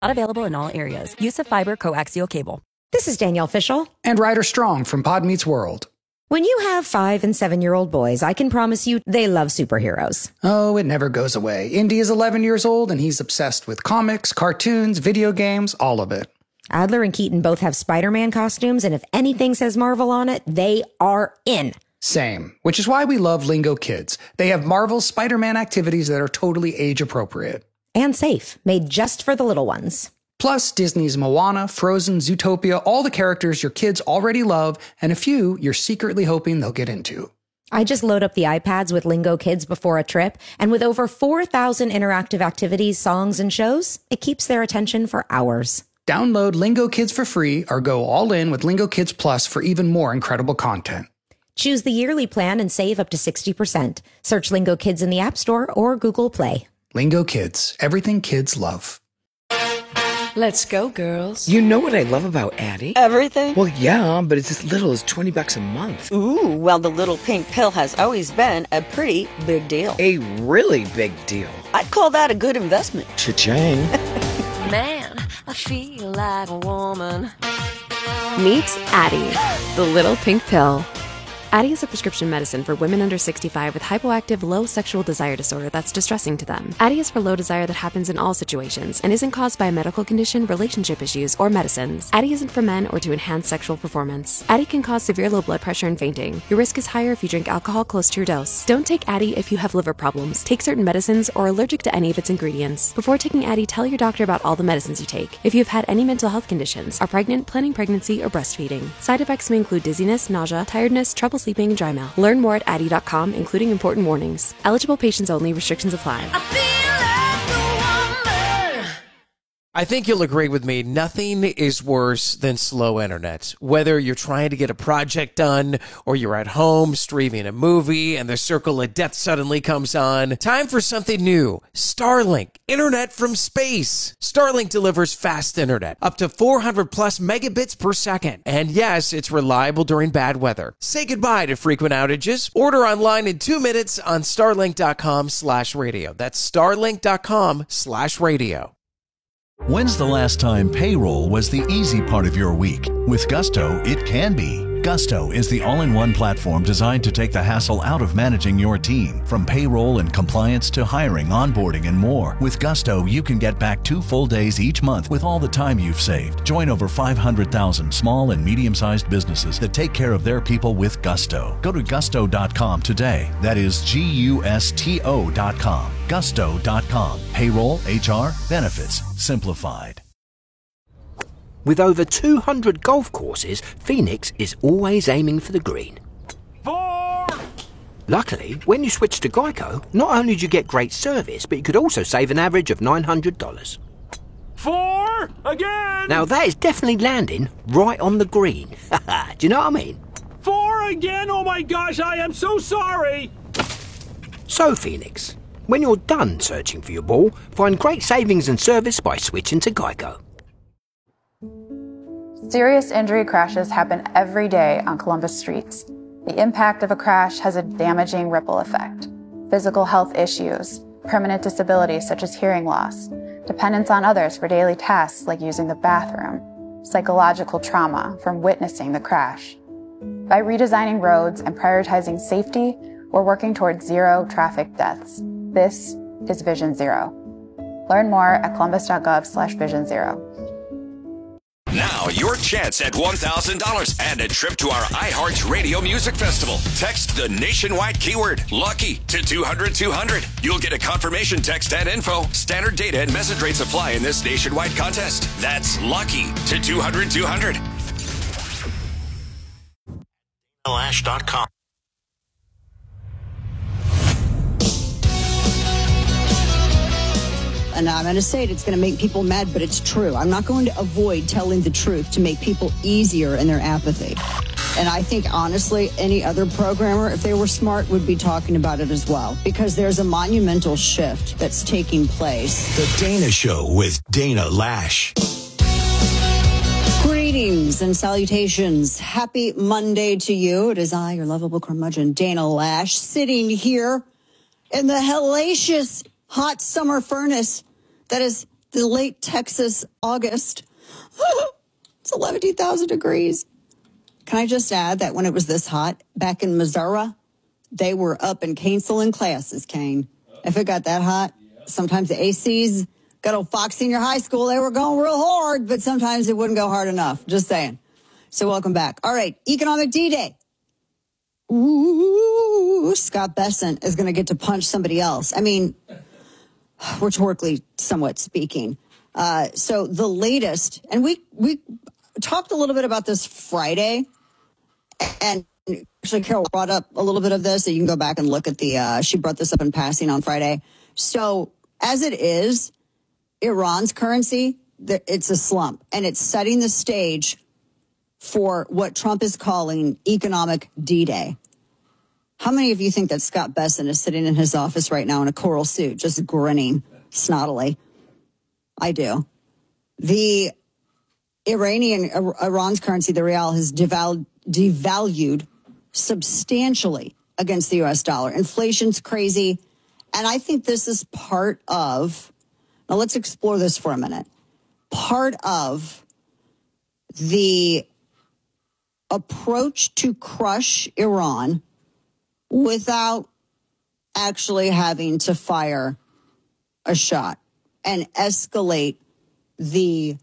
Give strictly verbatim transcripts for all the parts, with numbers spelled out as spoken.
Not available in all areas. Use of fiber coaxial cable. This is Danielle Fishel. And Ryder Strong from Pod Meets World. When you have five and seven-year-old boys, I can promise you they love superheroes. Oh, it never goes away. Indy is eleven years old, and he's obsessed with comics, cartoons, video games, all of it. Adler and Keaton both have Spider-Man costumes, and if anything says Marvel on it, they are in. Same, which is why we love Lingo Kids. They have Marvel's Spider-Man activities that are totally age-appropriate. And safe, made just for the little ones. Plus, Disney's Moana, Frozen, Zootopia, all the characters your kids already love, and a few you're secretly hoping they'll get into. I just load up the iPads with Lingo Kids before a trip, and with over four thousand interactive activities, songs, and shows, it keeps their attention for hours. Download Lingo Kids for free or go all in with Lingo Kids Plus for even more incredible content. Choose the yearly plan and save up to sixty percent. Search Lingo Kids in the App Store or Google Play. Lingo Kids, everything kids love. Let's go, girls. You know what I love about Addie? Everything? Well, yeah, but it's as little as twenty bucks a month. Ooh, well, the little pink pill has always been a pretty big deal. A really big deal. I'd call that a good investment. Cha-ching. Man, I feel like a woman. Meet Addie, the little pink pill. Addie is a prescription medicine for women under sixty-five with hypoactive low sexual desire disorder that's distressing to them. Addie is for low desire that happens in all situations and isn't caused by a medical condition, relationship issues, or medicines. Addie isn't for men or to enhance sexual performance. Addie can cause severe low blood pressure and fainting. Your risk is higher if you drink alcohol close to your dose. Don't take Addie if you have liver problems, take certain medicines, or are allergic to any of its ingredients. Before taking Addie, tell your doctor about all the medicines you take. If you've had any mental health conditions, are pregnant, planning pregnancy, or breastfeeding. Side effects may include dizziness, nausea, tiredness, trouble sleeping, and dry mouth. Learn more at addie dot com, including important warnings. Eligible patients only. Restrictions apply. I feel like a woman. I think you'll agree with me, nothing is worse than slow internet. Whether you're trying to get a project done or you're at home streaming a movie and the circle of death suddenly comes on, time for something new. Starlink, internet from space. Starlink delivers fast internet, up to four hundred plus megabits per second. And yes, it's reliable during bad weather. Say goodbye to frequent outages. Order online in two minutes on starlink dot com slash radio. That's starlink dot com slash radio. When's the last time payroll was the easy part of your week? With Gusto, it can be. Gusto is the all-in-one platform designed to take the hassle out of managing your team. From payroll and compliance to hiring, onboarding, and more. With Gusto, you can get back two full days each month with all the time you've saved. Join over five hundred thousand small and medium-sized businesses that take care of their people with Gusto. Go to gusto dot com today. That is G U S T O dot com. gusto dot com. Payroll, H R, benefits, simplified. With over two hundred golf courses, Phoenix is always aiming for the green. Four! Luckily, when you switch to Geico, not only do you get great service, but you could also save an average of nine hundred dollars. Four! Again! Now that is definitely landing right on the green. Do you know what I mean? Four again? Oh my gosh, I am so sorry! So, Phoenix, when you're done searching for your ball, find great savings and service by switching to Geico. Serious injury crashes happen every day on Columbus streets. The impact of a crash has a damaging ripple effect. Physical health issues, permanent disabilities such as hearing loss, dependence on others for daily tasks like using the bathroom, psychological trauma from witnessing the crash. By redesigning roads and prioritizing safety, we're working towards zero traffic deaths. This is Vision Zero. Learn more at columbus dot gov slash vision zero. Now, your chance at one thousand dollars and a trip to our iHeart Radio Music Festival. Text the nationwide keyword LUCKY to two hundred two hundred. You'll get a confirmation text and info. Standard data and message rates apply in this nationwide contest. That's LUCKY to two hundred two hundred. Lash dot com. And I'm going to say it, it's going to make people mad, but it's true. I'm not going to avoid telling the truth to make people easier in their apathy. And I think, honestly, any other programmer, if they were smart, would be talking about it as well. Because there's a monumental shift that's taking place. The Dana Show with Dana Lash. Greetings and salutations. Happy Monday to you. It is I, your lovable curmudgeon, Dana Lash, sitting here in the hellacious hot summer furnace that is the late Texas August. It's eleven thousand degrees. Can I just add that when it was this hot back in Missouri, they were up and canceling classes, Kane. If it got that hot, sometimes the A Cs, good old Fox Senior High School, they were going real hard, but sometimes it wouldn't go hard enough. Just saying. So welcome back. All right, Economic D-Day. Ooh, Scott Bessent is going to get to punch somebody else. I mean, rhetorically, somewhat speaking. Uh, so the latest, and we we talked a little bit about this Friday, and actually Carol brought up a little bit of this, so you can go back and look at the, uh, she brought this up in passing on Friday. So as it is, Iran's currency, it's a slump, and it's setting the stage for what Trump is calling Economic D-Day. How many of you think that Scott Bessent is sitting in his office right now in a coral suit, just grinning snottily? I do. The Iranian, Iran's currency, the rial, has devalued, devalued substantially against the U S dollar. Inflation's crazy. And I think this is part of, now let's explore this for a minute. Part of the approach to crush Iran without actually having to fire a shot and escalate the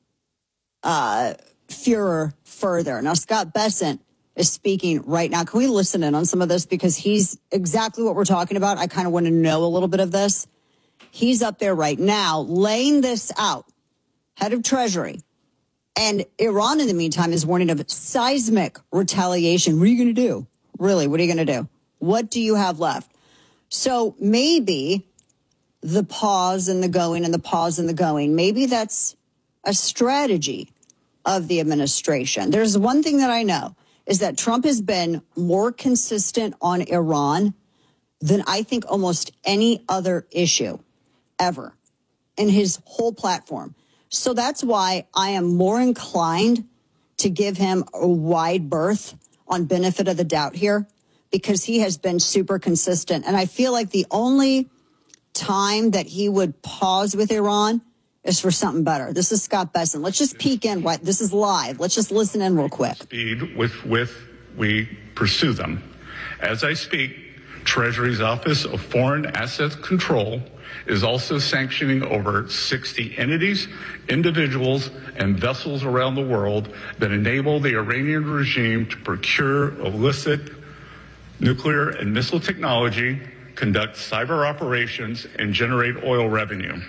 uh, furor further. Now, Scott Bessent is speaking right now. Can we listen in on some of this? Because he's exactly what we're talking about. I kind of want to know a little bit of this. He's up there right now laying this out, head of Treasury. And Iran, in the meantime, is warning of seismic retaliation. What are you going to do? Really, what are you going to do? What do you have left? So maybe the pause and the going and the pause and the going, maybe that's a strategy of the administration. There's one thing that I know is that Trump has been more consistent on Iran than I think almost any other issue ever in his whole platform. So that's why I am more inclined to give him a wide berth on benefit of the doubt here, because he has been super consistent. And I feel like the only time that he would pause with Iran is for something better. This is Scott Bessent. Let's just peek in. What this is live. Let's just listen in real quick. Speed with with we pursue them. As I speak, Treasury's Office of Foreign Assets Control is also sanctioning over sixty entities, individuals, and vessels around the world that enable the Iranian regime to procure illicit nuclear and missile technology, conduct cyber operations, and generate oil revenue.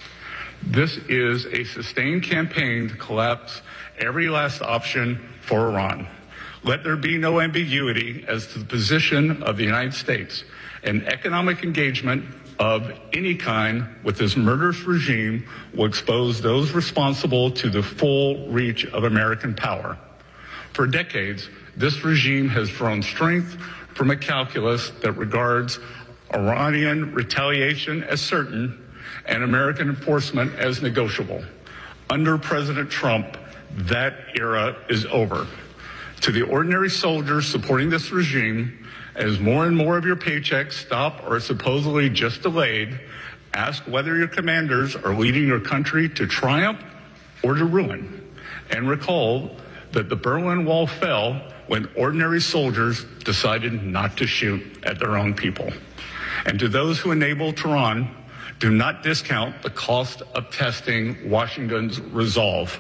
This is a sustained campaign to collapse every last option for Iran. Let there be no ambiguity as to the position of the United States. An economic engagement of any kind with this murderous regime will expose those responsible to the full reach of American power. For decades, this regime has drawn strength from a calculus that regards Iranian retaliation as certain and American enforcement as negotiable. Under President Trump, that era is over. To the ordinary soldiers supporting this regime, as more and more of your paychecks stop or are supposedly just delayed, ask whether your commanders are leading your country to triumph or to ruin. And recall that the Berlin Wall fell when ordinary soldiers decided not to shoot at their own people. And to those who enable Tehran, do not discount the cost of testing Washington's resolve.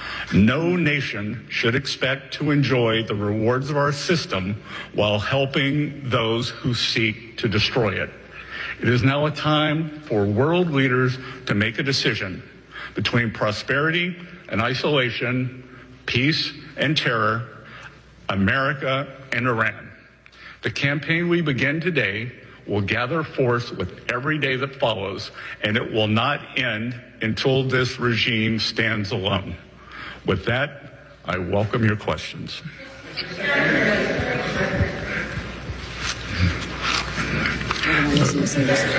No nation should expect to enjoy the rewards of our system while helping those who seek to destroy it. It is now a time for world leaders to make a decision between prosperity and isolation, peace and terror, America and Iran. The campaign we begin today will gather force with every day that follows, and it will not end until this regime stands alone. With that, I welcome your questions.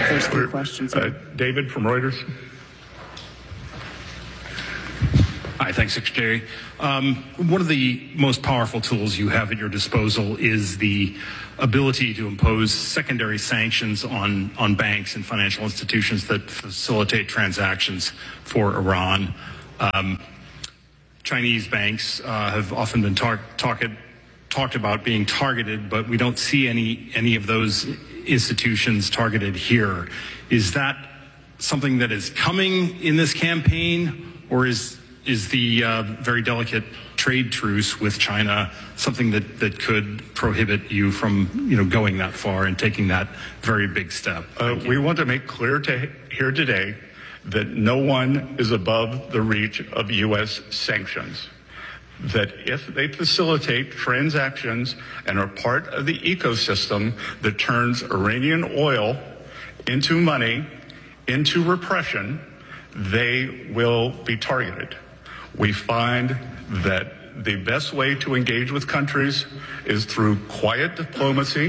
Uh, uh, David from Reuters. I thanks, Secretary. Um, one of the most powerful tools you have at your disposal is the ability to impose secondary sanctions on, on banks and financial institutions that facilitate transactions for Iran. Um, Chinese banks uh, have often been tar- talk- talked about being targeted, but we don't see any, any of those institutions targeted here. Is that something that is coming in this campaign, or is is the uh, very delicate trade truce with China something that, that could prohibit you from, you know, going that far and taking that very big step? Uh, we want to make clear to here today that no one is above the reach of U S sanctions. That if they facilitate transactions and are part of the ecosystem that turns Iranian oil into money, into repression, they will be targeted. We find that the best way to engage with countries is through quiet diplomacy,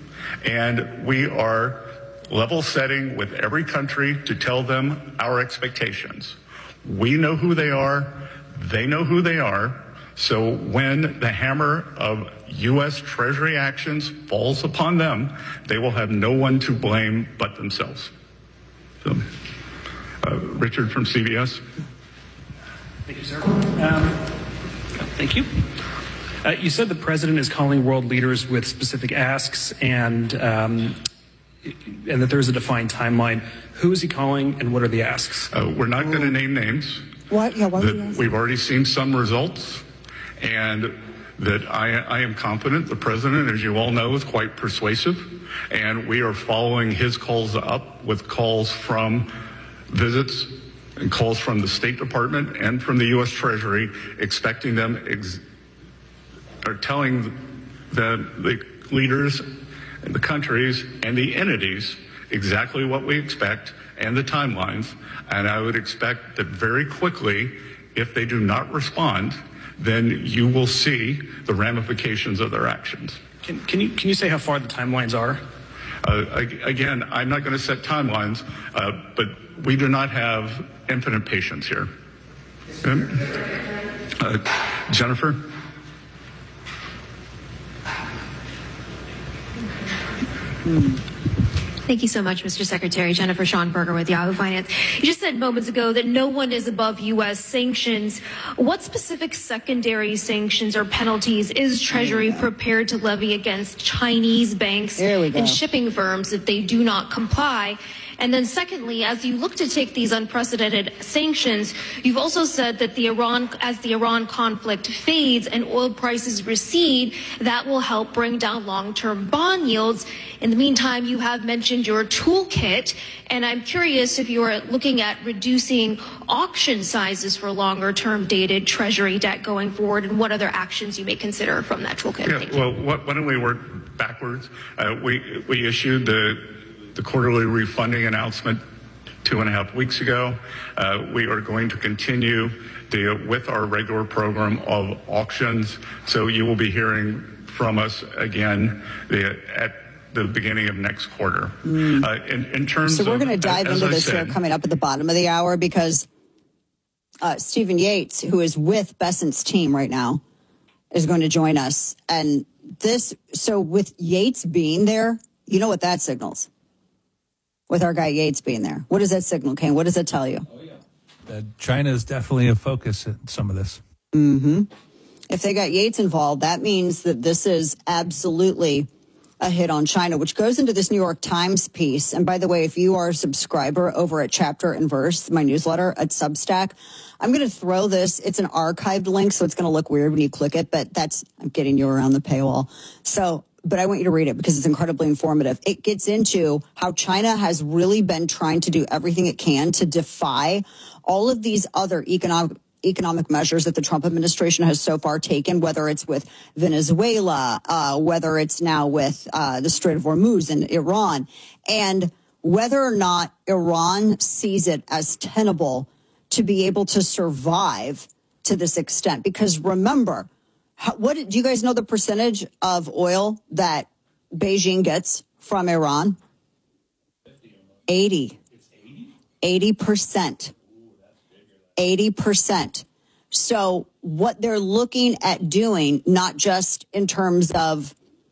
and we are level setting with every country to tell them our expectations. We know who they are, they know who they are, so when the hammer of U S Treasury actions falls upon them, they will have no one to blame but themselves. So, uh, Richard from C B S. Thank you, sir. Um, thank you. Uh, you said the president is calling world leaders with specific asks, and um, and that there's a defined timeline. Who is he calling, and what are the asks? Uh, we're not going to name names. What? Yeah, what that we've already seen some results, and that I, I am confident the president, as you all know, is quite persuasive, and we are following his calls up with calls from visits and calls from the State Department and from the U S Treasury, expecting them, ex- or telling the, the leaders and the countries and the entities exactly what we expect and the timelines. And I would expect that very quickly, if they do not respond, then you will see the ramifications of their actions. Can, can you can you say how far the timelines are? Uh, again, I'm not going to set timelines, uh, but we do not have infinite patience here. Uh, Jennifer? Thank you so much, Mister Secretary. Jennifer Schonberger with Yahoo Finance. You just said moments ago that no one is above U S sanctions. What specific secondary sanctions or penalties is Treasury prepared to levy against Chinese banks and shipping firms if they do not comply? And then secondly, as you look to take these unprecedented sanctions, you've also said that the Iran, as the Iran conflict fades and oil prices recede, that will help bring down long-term bond yields. In the meantime, you have mentioned your toolkit, and I'm curious if you are looking at reducing auction sizes for longer-term dated Treasury debt going forward, and what other actions you may consider from that toolkit. Yeah, well, why don't we work backwards? Uh, we, we issued the the quarterly refunding announcement two and a half weeks ago. Uh, we are going to continue the, with our regular program of auctions. So you will be hearing from us again the, at the beginning of next quarter. Mm. Uh, in, in terms so we're of, going to dive into I this said, here coming up at the bottom of the hour, because uh, Stephen Yates, who is with Bessent's team right now, is going to join us. And this, so with Yates being there, you know what that signals? With our guy Yates being there. What does that signal, Kane? What does that tell you? Oh, yeah. Uh, China is definitely a focus in some of this. Mm-hmm. If they got Yates involved, that means that this is absolutely a hit on China, which goes into this New York Times piece. And by the way, if you are a subscriber over at Chapter and Verse, my newsletter at Substack, I'm going to throw this. It's an archived link, so it's going to look weird when you click it, but that's, I'm getting you around the paywall. So, but I want you to read it because it's incredibly informative. It gets into how China has really been trying to do everything it can to defy all of these other economic economic measures that the Trump administration has so far taken, whether it's with Venezuela, uh, whether it's now with uh, the Strait of Hormuz and Iran, and whether or not Iran sees it as tenable to be able to survive to this extent. Because remember, how, what do you guys know the percentage of oil that Beijing gets from Iran? eighty. eighty percent. eighty percent. So what they're looking at doing, not just in terms of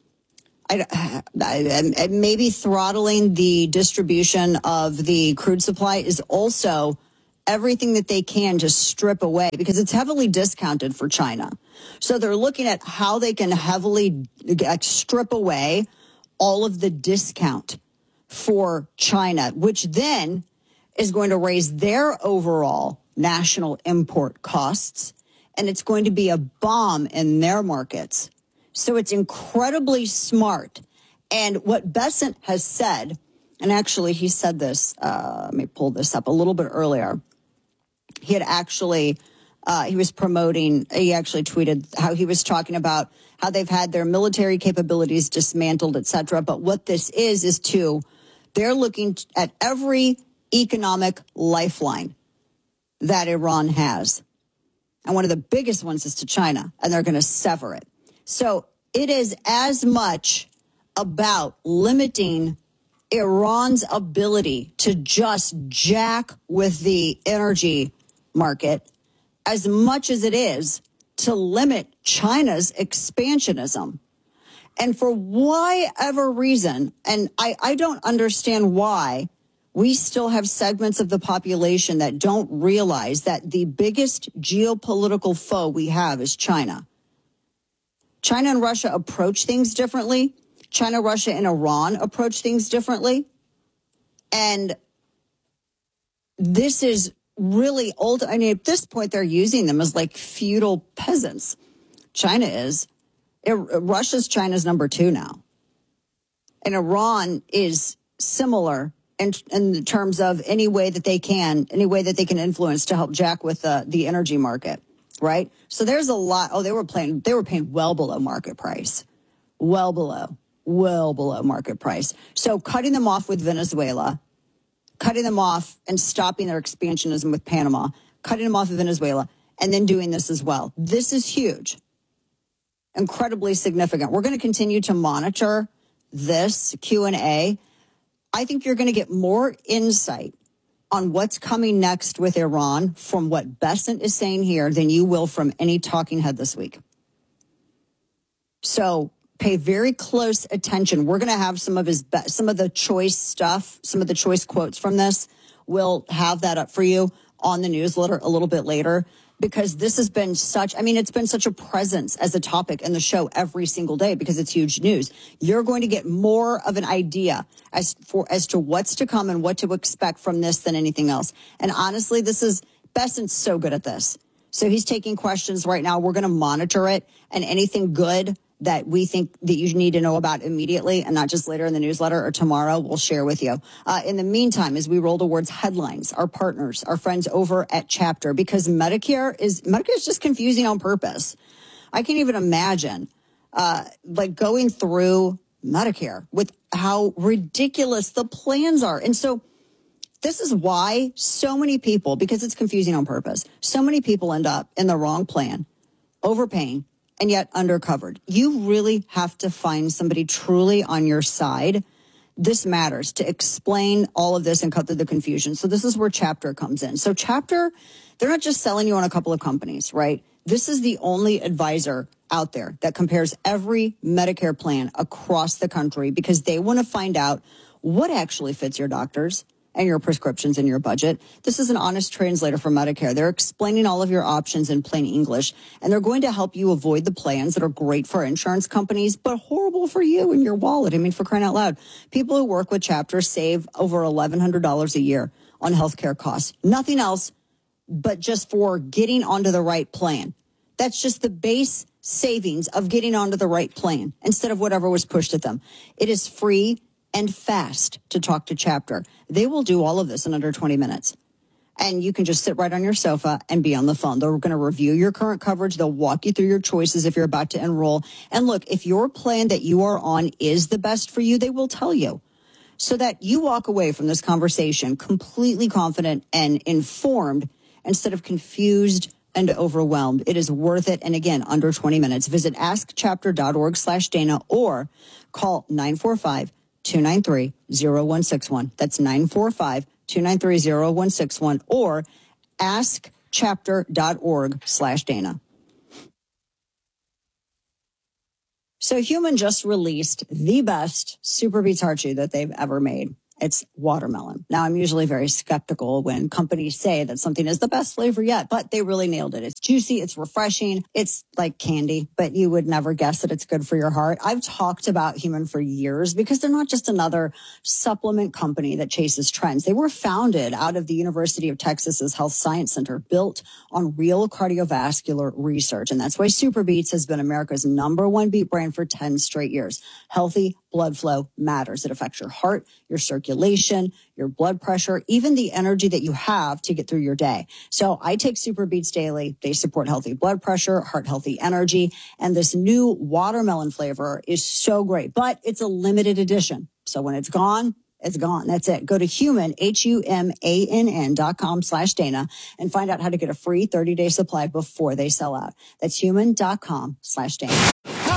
I, I, maybe throttling the distribution of the crude supply, is also everything that they can to strip away, because it's heavily discounted for China. So they're looking at how they can heavily strip away all of the discount for China, which then is going to raise their overall national import costs, and it's going to be a bomb in their markets. So it's incredibly smart. And what Bessent has said, and actually he said this, uh, let me pull this up a little bit earlier. He had actually, uh, he was promoting, he actually tweeted how he was talking about how they've had their military capabilities dismantled, et cetera. But what this is, is to, they're looking at every economic lifeline that Iran has. And one of the biggest ones is to China, and they're going to sever it. So it is as much about limiting Iran's ability to just jack with the energy market as much as it is to limit China's expansionism. And for whatever reason, and I, I don't understand why, we still have segments of the population that don't realize that the biggest geopolitical foe we have is China. China and Russia approach things differently. China, Russia, and Iran approach things differently. And this is really old. I mean, at this point, they're using them as like feudal peasants. China is. It, Russia's China's number two now. And Iran is similar in, in terms of any way that they can, any way that they can influence to help jack with the, the energy market. Right. So there's a lot. Oh, they were playing. They were paying well below market price, well below, well below market price. So cutting them off with Venezuela, cutting them off and stopping their expansionism with Panama, cutting them off of Venezuela, and then doing this as well. This is huge, incredibly significant. We're going to continue to monitor this Q and A. I think you're going to get more insight on what's coming next with Iran from what Bessent is saying here than you will from any talking head this week. So pay very close attention. We're going to have some of his be- some of the choice stuff, some of the choice quotes from this. We'll have that up for you on the newsletter a little bit later, because this has been such, I mean, it's been such a presence as a topic in the show every single day because it's huge news. You're going to get more of an idea as for as to what's to come and what to expect from this than anything else. And honestly, this is, Bessent's so good at this. So he's taking questions right now. We're going to monitor it, and anything good that we think that you need to know about immediately and not just later in the newsletter or tomorrow, we'll share with you. Uh, in the meantime, as we roll towards headlines, our partners, our friends over at Chapter, because Medicare is, Medicare is just confusing on purpose. I can't even imagine, uh, like going through Medicare with how ridiculous the plans are. And so this is why so many people, because it's confusing on purpose, so many people end up in the wrong plan, overpaying, and yet undercovered. You really have to find somebody truly on your side. This matters to explain all of this and cut through the confusion. So this is where Chapter comes in. So Chapter, they're not just selling you on a couple of companies, right? This is the only advisor out there that compares every Medicare plan across the country, because they want to find out what actually fits your doctors and your prescriptions and your budget. This is an honest translator for Medicare. They're explaining all of your options in plain English, and they're going to help you avoid the plans that are great for insurance companies, but horrible for you and your wallet. I mean, for crying out loud, people who work with Chapter save over eleven hundred dollars a year on healthcare costs. Nothing else but just for getting onto the right plan. That's just the base savings of getting onto the right plan instead of whatever was pushed at them. It is free and fast to talk to Chapter. They will do all of this in under twenty minutes. And you can just sit right on your sofa and be on the phone. They're going to review your current coverage. They'll walk you through your choices if you're about to enroll. And look, if your plan that you are on is the best for you, they will tell you, so that you walk away from this conversation completely confident and informed instead of confused and overwhelmed. It is worth it. And again, under twenty minutes. Visit askchapter.org slash Dana or call nine four five, two nine three, zero one six one. That's nine four five, two nine three, zero one six one or ask chapter.org slash Dana. So Human just released the best Super Beets Heart Chew that they've ever made. It's watermelon. Now, I'm usually very skeptical when companies say that something is the best flavor yet, but they really nailed it. It's juicy. It's refreshing. It's like candy, but you would never guess that it's good for your heart. I've talked about Human for years because they're not just another supplement company that chases trends. They were founded out of the University of Texas's Health Science Center, built on real cardiovascular research. And that's why Super Beets has been America's number one beet brand for ten straight years. Healthy blood flow matters. It affects your heart, your circulation, your blood pressure, even the energy that you have to get through your day. So I take Super Beets daily. They support healthy blood pressure, heart healthy energy, and this new watermelon flavor is so great, but it's a limited edition. So when it's gone, it's gone. That's it. Go to human, H U M A N N dot com slash Dana and find out how to get a free thirty day supply before they sell out. That's human.com slash Dana.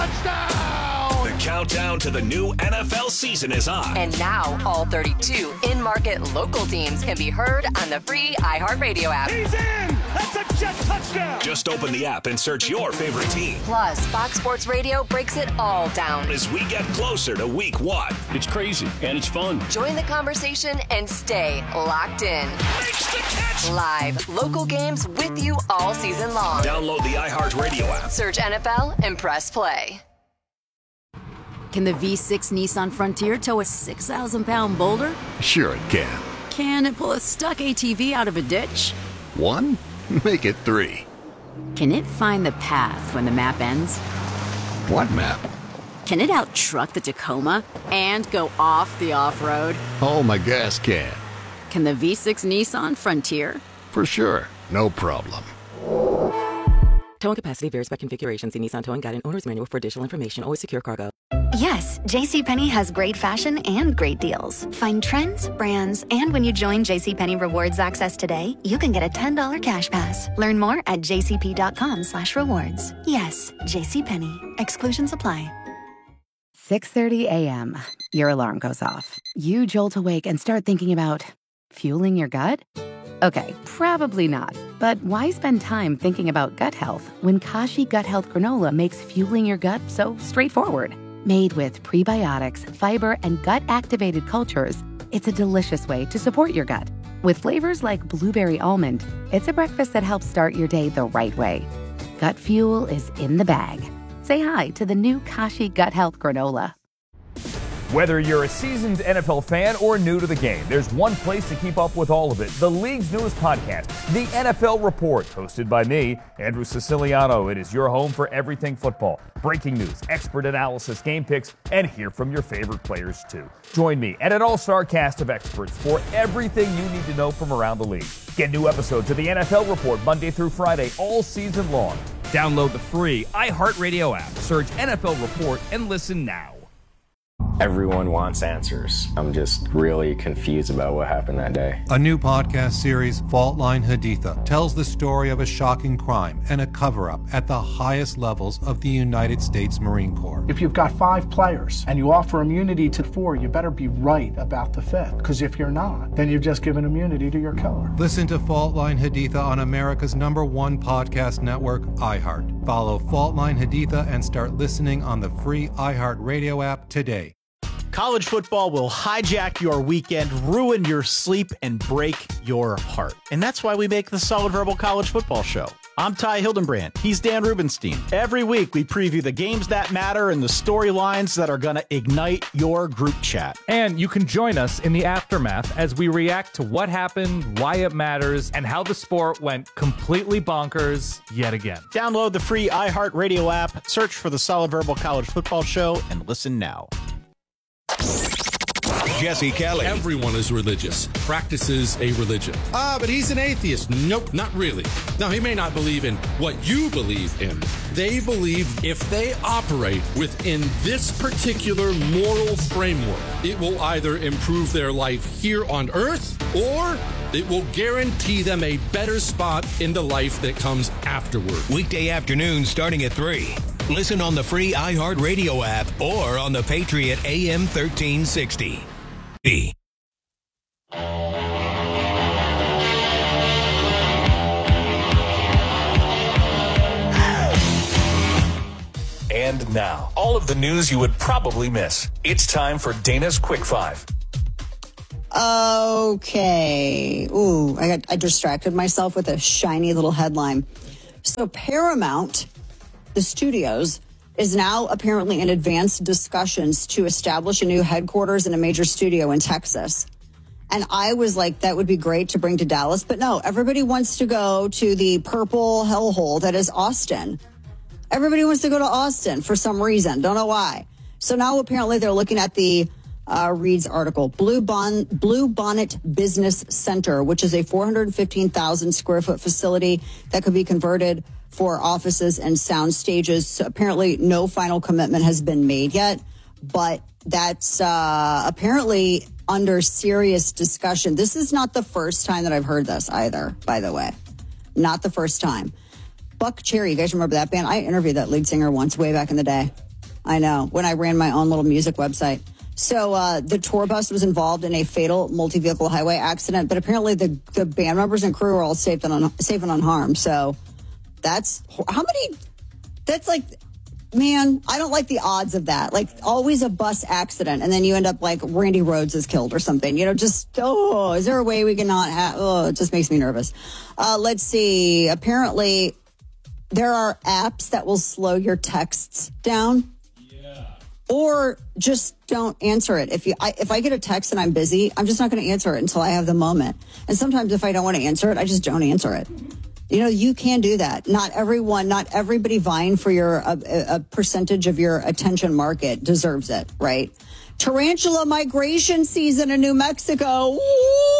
The countdown to the new N F L season is on. And now all thirty-two in-market local teams can be heard on the free iHeartRadio app. He's in! That's a jet touchdown! Just open the app and search your favorite team. Plus, Fox Sports Radio breaks it all down As we get closer to week one. It's crazy, and it's fun. Join the conversation and stay locked in. Makes the catch! Live, local games with you all season long. Download the iHeartRadio app. Search N F L and press play. Can the V six Nissan Frontier tow a six thousand pound boulder? Sure it can. Can it pull a stuck A T V out of a ditch? One? Make it three. Can it find the path when the map ends? What map? Can it out-truck the Tacoma and go off the off-road? Oh, my gas can. Can the V six Nissan Frontier? For sure. No problem. Towing capacity varies by configuration. See Nissan Towing Guide and Owner's Manual for additional information. Always secure cargo. Yes, JCPenney has great fashion and great deals. Find trends, brands, and when you join JCPenney Rewards Access today, you can get a ten dollars cash pass. Learn more at jcp.com slash rewards. Yes, JCPenney. Exclusions apply. six thirty a.m. Your alarm goes off. You jolt awake and start thinking about fueling your gut? Okay, probably not. But why spend time thinking about gut health when Kashi Gut Health Granola makes fueling your gut so straightforward? Made with prebiotics, fiber, and gut-activated cultures, it's a delicious way to support your gut. With flavors like blueberry almond, it's a breakfast that helps start your day the right way. Gut fuel is in the bag. Say hi to the new Kashi Gut Health Granola. Whether you're a seasoned N F L fan or new to the game, there's one place to keep up with all of it. The league's newest podcast, The N F L Report, hosted by me, Andrew Siciliano. It is your home for everything football. Breaking news, expert analysis, game picks, and hear from your favorite players, too. Join me and an all-star cast of experts for everything you need to know from around the league. Get new episodes of The N F L Report Monday through Friday all season long. Download the free iHeartRadio app, search N F L Report, and listen now. Everyone wants answers. I'm just really confused about what happened that day. A new podcast series, Fault Line Haditha, tells the story of a shocking crime and a cover-up at the highest levels of the United States Marine Corps. If you've got five players and you offer immunity to four, you better be right about the fifth. Because if you're not, then you've just given immunity to your killer. Listen to Fault Line Haditha on America's number one podcast network, iHeart. Follow Fault Line Haditha and start listening on the free iHeartRadio app today. College football will hijack your weekend, ruin your sleep, and break your heart. And that's why we make the Solid Verbal College Football Show. I'm Ty Hildenbrand. He's Dan Rubenstein. Every week, we preview the games that matter and the storylines that are going to ignite your group chat. And you can join us in the aftermath as we react to what happened, why it matters, and how the sport went completely bonkers yet again. Download the free iHeartRadio app, search for the Solid Verbal College Football Show, and listen now. Jesse Kelly. Everyone is religious, practices a religion. Ah, but he's an atheist. Nope, not really. Now, he may not believe in what you believe in. They believe if they operate within this particular moral framework, it will either improve their life here on earth or it will guarantee them a better spot in the life that comes afterward. Weekday afternoons starting at three. Listen on the free iHeartRadio app or on the Patriot A M thirteen sixty. B. And now, all of the news you would probably miss. It's time for Dana's Quick Five. Okay. Ooh, I got I distracted myself with a shiny little headline. So Paramount, the studios, is now apparently in advanced discussions to establish a new headquarters in a major studio in Texas. And I was like, that would be great to bring to Dallas. But no, everybody wants to go to the purple hellhole that is Austin. Everybody wants to go to Austin for some reason. Don't know why. So now apparently they're looking at the uh, Reed's article, Blue, bon- Blue Bonnet Business Center, which is a four hundred fifteen thousand square foot facility that could be converted for offices and sound stages. So apparently no final commitment has been made yet, but that's uh, apparently under serious discussion. This is not the first time that I've heard this either, by the way. Not the first time. Buck Cherry, you guys remember that band? I interviewed that lead singer once way back in the day. I know, when I ran my own little music website. So uh, the tour bus was involved in a fatal multi-vehicle highway accident, but apparently the, the band members and crew were all safe and, un- safe and unharmed. So that's, how many, that's like, man, I don't like the odds of that. Like, always a bus accident, and then you end up like Randy Rhoads is killed or something. You know, just, oh, is there a way we can not have, oh, it just makes me nervous. Uh, let's see. Apparently, there are apps that will slow your texts down. Yeah. Or just don't answer it. If you, I, if I get a text and I'm busy, I'm just not going to answer it until I have the moment. And sometimes if I don't want to answer it, I just don't answer it. You know, you can do that. Not everyone, not everybody vying for your a, a percentage of your attention market deserves it, right? Tarantula migration season in New Mexico. Woo!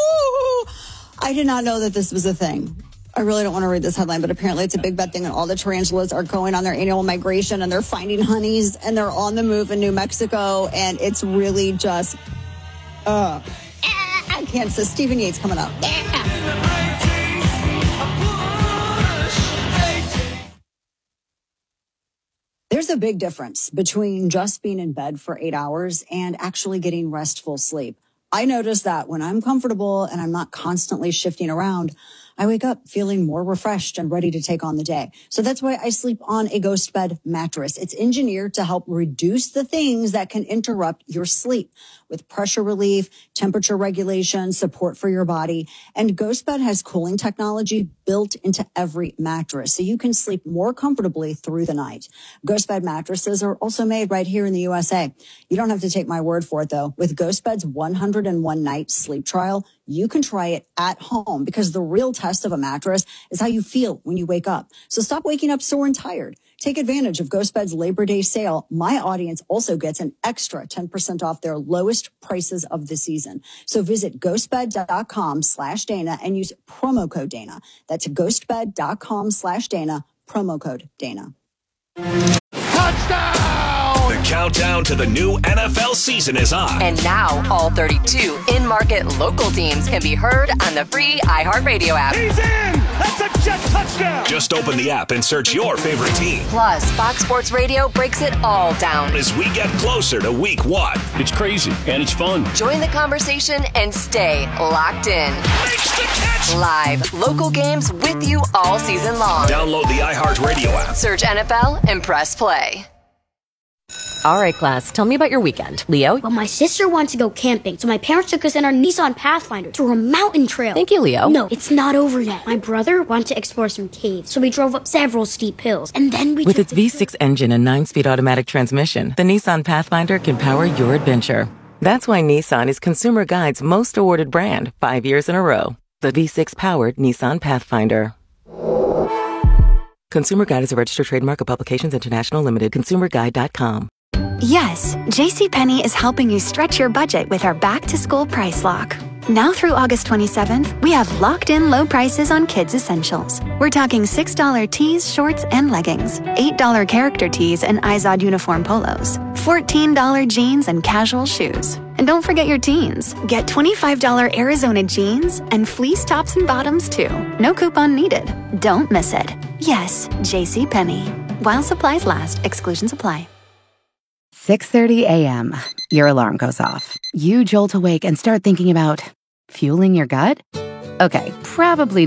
I did not know that this was a thing. I really don't want to read this headline, but apparently it's a big bad thing, and all the tarantulas are going on their annual migration, and they're finding honeys, and they're on the move in New Mexico, and it's really just, uh, I can't say. Stephen Yates coming up. There's a big difference between just being in bed for eight hours and actually getting restful sleep. I notice that when I'm comfortable and I'm not constantly shifting around, I wake up feeling more refreshed and ready to take on the day. So that's why I sleep on a Ghost Bed mattress. It's engineered to help reduce the things that can interrupt your sleep with pressure relief, temperature regulation, support for your body. And Ghost Bed has cooling technology built into every mattress, so you can sleep more comfortably through the night. Ghost Bed mattresses are also made right here in the U S A. You don't have to take my word for it, though. With Ghost Bed's one hundred one night sleep trial, you can try it at home, because the real test of a mattress is how you feel when you wake up. So stop waking up sore and tired. Take advantage of Ghost Bed's Labor Day sale. My audience also gets an extra ten percent off their lowest prices of the season. So visit ghostbed.com slash Dana and use promo code Dana. That's ghostbed.com slash Dana, promo code Dana. Touchdown! The countdown to the new N F L season is on. And now all thirty-two in-market local teams can be heard on the free iHeartRadio app. He's in! That's a jet touchdown! Just open the app and search your favorite team. Plus, Fox Sports Radio breaks it all down as we get closer to week one. It's crazy and it's fun. Join the conversation and stay locked in. Makes the catch! Live local games with you all season long. Download the iHeartRadio app. Search N F L and press play. All right, class, tell me about your weekend. Leo? Well, my sister wants to go camping, so my parents took us in our Nissan Pathfinder to a mountain trail. Thank you, Leo. No, it's not over yet. My brother wanted to explore some caves, so we drove up several steep hills, and then we With its V six engine and nine-speed automatic transmission, the Nissan Pathfinder can power your adventure. That's why Nissan is Consumer Guide's most awarded brand five years in a row. The V six-powered Nissan Pathfinder. Consumer Guide is a registered trademark of Publications International Limited. consumer guide dot com. Yes, JCPenney is helping you stretch your budget with our back-to-school price lock. Now through August twenty-seventh, we have locked-in low prices on kids' essentials. We're talking six dollar tees, shorts, and leggings, eight dollar character tees and Izod uniform polos, fourteen dollar jeans and casual shoes. And don't forget your teens. Get twenty-five dollar Arizona jeans and fleece tops and bottoms, too. No coupon needed. Don't miss it. Yes, JCPenney. While supplies last, exclusions apply. six thirty a.m. Your alarm goes off. You jolt awake and start thinking about fueling your gut? Okay, probably not.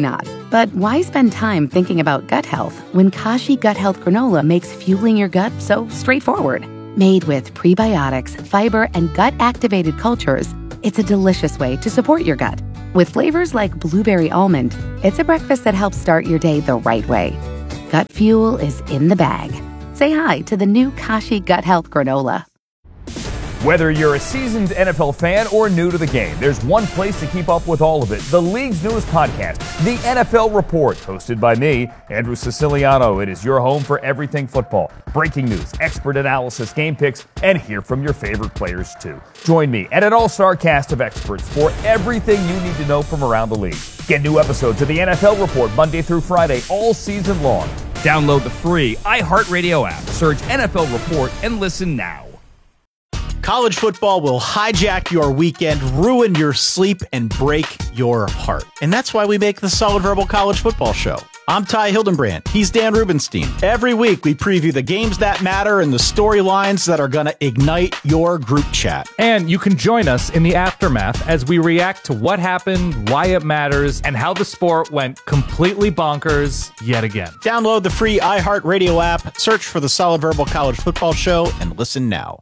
But why spend time thinking about gut health when Kashi Gut Health Granola makes fueling your gut so straightforward? Made with prebiotics, fiber, and gut-activated cultures, it's a delicious way to support your gut. With flavors like blueberry almond, it's a breakfast that helps start your day the right way. Gut fuel is in the bag. Say hi to the new Kashi Gut Health Granola. Whether you're a seasoned N F L fan or new to the game, there's one place to keep up with all of it. The league's newest podcast, The N F L Report, hosted by me, Andrew Siciliano. It is your home for everything football. Breaking news, expert analysis, game picks, and hear from your favorite players too. Join me and an all-star cast of experts for everything you need to know from around the league. Get new episodes of The N F L Report Monday through Friday all season long. Download the free iHeartRadio app, search N F L Report, and listen now. College football will hijack your weekend, ruin your sleep, and break your heart. And that's why we make the Solid Verbal College Football Show. I'm Ty Hildenbrand. He's Dan Rubenstein. Every week, we preview the games that matter and the storylines that are going to ignite your group chat. And you can join us in the aftermath as we react to what happened, why it matters, and how the sport went completely bonkers yet again. Download the free iHeartRadio app, search for the Solid Verbal College Football Show, and listen now.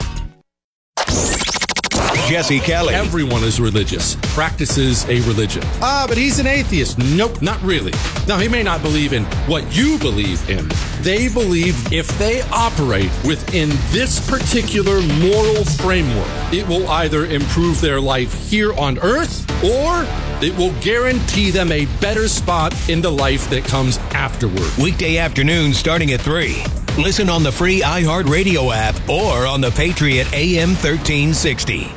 Jesse Kelly. Everyone is religious, practices a religion. Ah, but he's an atheist. Nope, not really. Now, he may not believe in what you believe in. They believe if they operate within this particular moral framework, it will either improve their life here on earth or it will guarantee them a better spot in the life that comes afterward. Weekday afternoons starting at three. Listen on the free iHeartRadio app or on the Patriot A M thirteen sixty.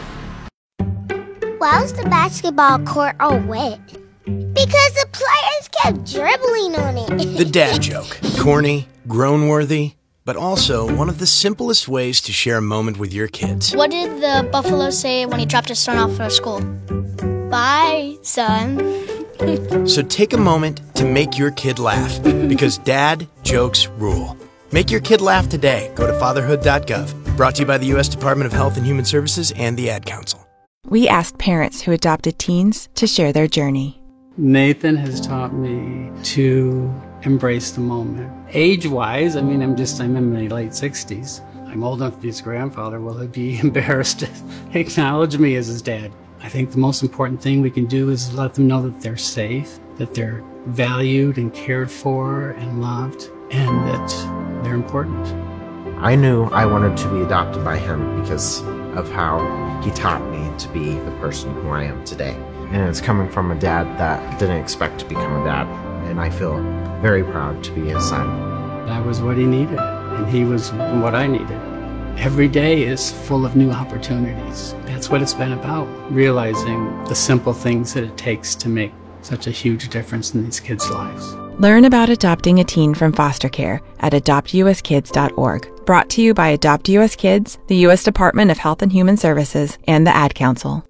Why was the basketball court all wet? Because the players kept dribbling on it. The dad joke. Corny, groan-worthy, but also one of the simplest ways to share a moment with your kids. What did the buffalo say when he dropped his son off at school? Bye, son. So take a moment to make your kid laugh, because dad jokes rule. Make your kid laugh today. Go to fatherhood dot gov. Brought to you by the U S Department of Health and Human Services and the Ad Council. We asked parents who adopted teens to share their journey. Nathan has taught me to embrace the moment. Age-wise, I mean, I'm just, I'm in my late sixties. I'm old enough to be his grandfather. Will he be embarrassed to acknowledge me as his dad? I think the most important thing we can do is let them know that they're safe, that they're valued and cared for and loved, and that they're important. I knew I wanted to be adopted by him because of how he taught me to be the person who I am today. And it's coming from a dad that didn't expect to become a dad. And I feel very proud to be his son. That was what he needed, and he was what I needed. Every day is full of new opportunities. That's what it's been about, realizing the simple things that it takes to make such a huge difference in these kids' lives. Learn about adopting a teen from foster care at adopt u s kids dot org. Brought to you by Adopt U S Kids, the U S Department of Health and Human Services, and the Ad Council.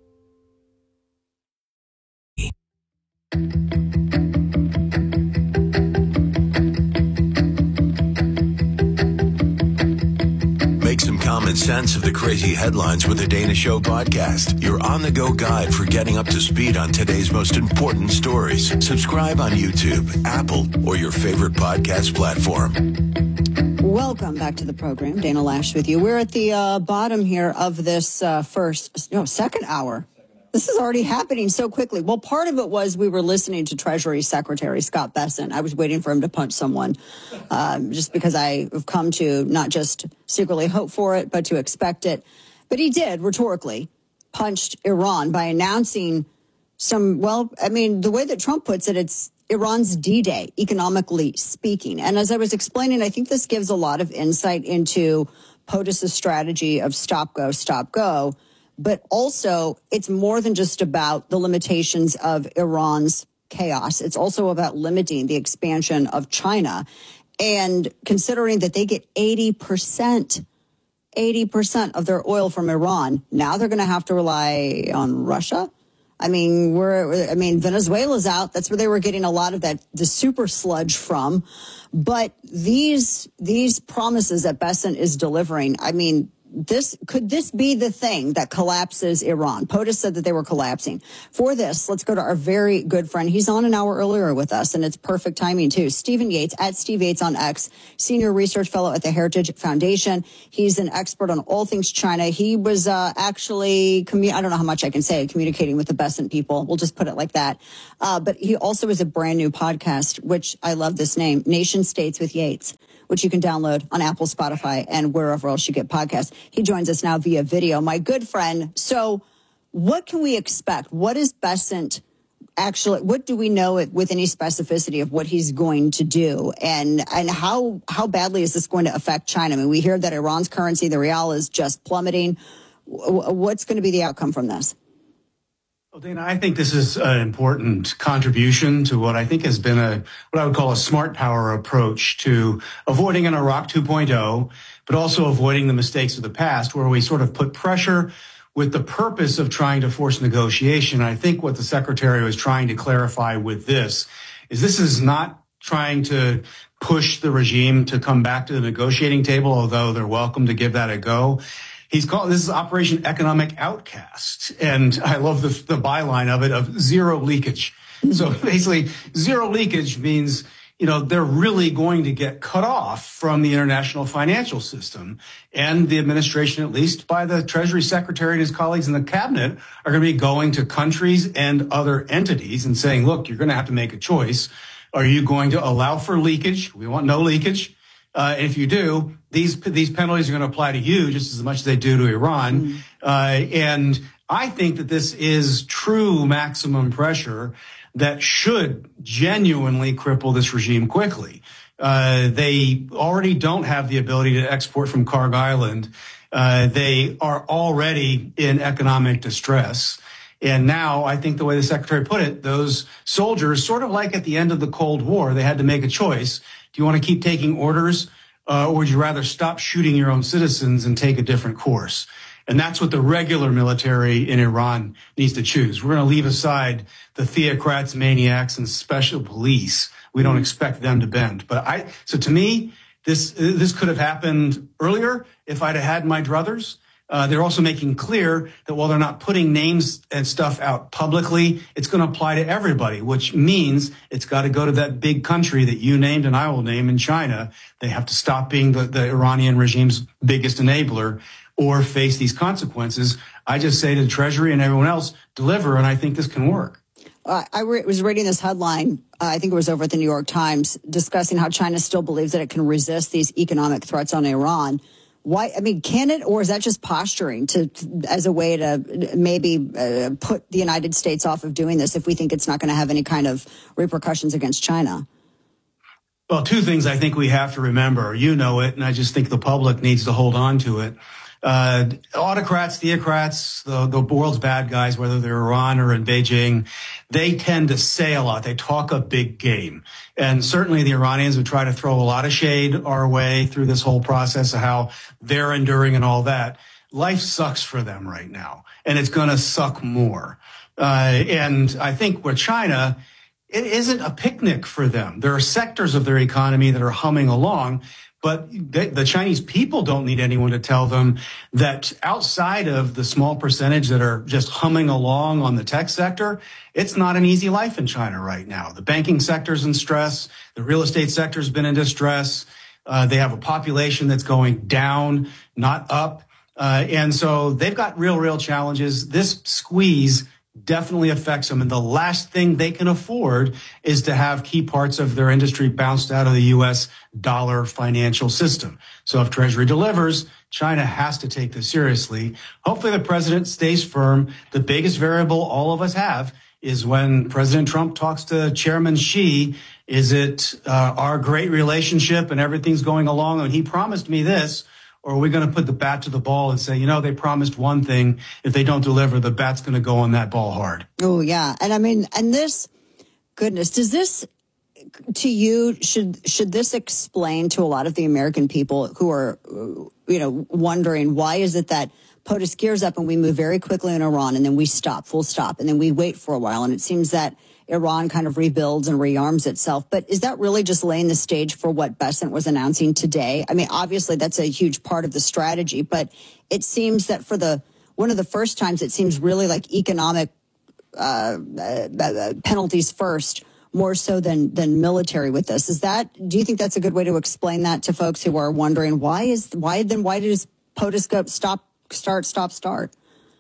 Make some common sense of the crazy headlines with the Dana Show podcast. Your on-the-go guide for getting up to speed on today's most important stories. Subscribe on YouTube, Apple, or your favorite podcast platform. Welcome back to the program. Dana Lash with you. We're at the uh, bottom here of this uh, first, no, second hour. This is already happening so quickly. Well, part of it was we were listening to Treasury Secretary Scott Bessent. I was waiting for him to punch someone um, just because I have come to not just secretly hope for it, but to expect it. But he did, rhetorically, punched Iran by announcing some, well, I mean, the way that Trump puts it, it's Iran's D-Day, economically speaking. And as I was explaining, I think this gives a lot of insight into POTUS's strategy of stop, go, stop, go. But also, it's more than just about the limitations of Iran's chaos. It's also about limiting the expansion of China. And considering that they get eighty percent, eighty percent of their oil from Iran, now they're going to have to rely on Russia. I mean, we're, I mean, Venezuela's out. That's where they were getting a lot of that, the super sludge from. But these, these promises that Bessent is delivering, I mean, this could this be the thing that collapses Iran? POTUS said that they were collapsing. For this, let's go to our very good friend. He's on an hour earlier with us, and it's perfect timing, too. Stephen Yates, at Steve Yates on X, Senior Research Fellow at the Heritage Foundation. He's an expert on all things China. He was uh, actually, commu- I don't know how much I can say, communicating with the Besant people. We'll just put it like that. Uh, but he also has a brand new podcast, which I love this name, Nation States with Yates, which you can download on Apple, Spotify, and wherever else you get podcasts. He joins us now via video. My good friend, so what can we expect? What is Besant actually, what do we know with any specificity of what he's going to do? And and how how badly is this going to affect China? I mean, we hear that Iran's currency, the rial, is just plummeting. What's going to be the outcome from this? Well, Dana, I think this is an important contribution to what I think has been a what I would call a smart power approach to avoiding an Iraq two point oh, but also avoiding the mistakes of the past, where we sort of put pressure with the purpose of trying to force negotiation. I think what the secretary was trying to clarify with this is this is not trying to push the regime to come back to the negotiating table, although they're welcome to give that a go. He's called, this is Operation Economic Outcast. And I love the, the byline of it of zero leakage. So basically zero leakage means, you know, they're really going to get cut off from the international financial system. And the administration, at least by the Treasury Secretary and his colleagues in the cabinet, are going to be going to countries and other entities and saying, look, you're going to have to make a choice. Are you going to allow for leakage? We want no leakage. Uh, if you do, these these penalties are going to apply to you just as much as they do to Iran. Mm. Uh, and I think that this is true maximum pressure that should genuinely cripple this regime quickly. Uh, they already don't have the ability to export from Kharg Island. Uh, they are already in economic distress. And now I think the way the secretary put it, those soldiers, sort of like at the end of the Cold War, they had to make a choice. Do you want to keep taking orders, uh, or would you rather stop shooting your own citizens and take a different course? And that's what the regular military in Iran needs to choose. We're going to leave aside the theocrats, maniacs, and special police. We don't expect them to bend. But I, so to me, this this could have happened earlier if I'd have had my druthers. Uh, they're also making clear that while they're not putting names and stuff out publicly, it's going to apply to everybody, which means it's got to go to that big country that you named and I will name in China. They have to stop being the, the Iranian regime's biggest enabler or face these consequences. I just say to the Treasury and everyone else, deliver, and I think this can work. Uh, I re- was reading this headline, uh, I think it was over at the New York Times, discussing how China still believes that it can resist these economic threats on Iran. Why? I mean, can it, or is that just posturing to, to as a way to maybe uh, put the United States off of doing this if we think it's not going to have any kind of repercussions against China? Well, two things I think we have to remember. You know it, and I just think the public needs to hold on to it. Uh, autocrats, theocrats, the, the world's bad guys, whether they're Iran or in Beijing, they tend to say a lot. They talk a big game. And certainly the Iranians would try to throw a lot of shade our way through this whole process of how they're enduring and all that. Life sucks for them right now, and it's going to suck more. Uh, and I think with China, it isn't a picnic for them. There are sectors of their economy that are humming along, but the Chinese people don't need anyone to tell them that outside of the small percentage that are just humming along on the tech sector, it's not an easy life in China right now. The banking sector's in stress. The real estate sector's been in distress. Uh, they have a population that's going down, not up. Uh, and so they've got real, real challenges. This squeeze definitely affects them. And the last thing they can afford is to have key parts of their industry bounced out of the U S dollar financial system. So if Treasury delivers, China has to take this seriously. Hopefully the president stays firm. The biggest variable all of us have is when President Trump talks to Chairman Xi, is it uh, our great relationship and everything's going along? And he promised me this. Or are we going to put the bat to the ball and say, you know, they promised one thing. If they don't deliver, the bat's going to go on that ball hard. Oh, yeah. And I mean, and this, goodness, does this, to you, should should this explain to a lot of the American people who are, you know, wondering why is it that POTUS gears up and we move very quickly in Iran and then we stop, full stop, and then we wait for a while. And it seems that Iran kind of rebuilds and rearms itself. But is that really just laying the stage for what Bessent was announcing today? I mean, obviously that's a huge part of the strategy, but it seems that for the one of the first times, it seems really like economic uh, uh, penalties first, more so than than military with this. Is that, do you think that's a good way to explain that to folks who are wondering why is why then why does POTUS go stop start stop start?